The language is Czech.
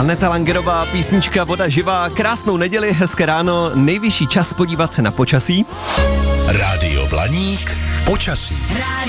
Aneta Langerová, písnička Voda živá, krásnou neděli, hezké ráno, nejvyšší čas podívat se na počasí. Rádio Blaník, počasí.